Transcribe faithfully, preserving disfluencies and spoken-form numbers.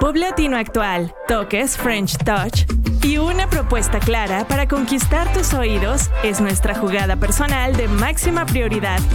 pop latino actual, toques French Touch y una propuesta clara para conquistar tus oídos es nuestra jugada personal de máxima prioridad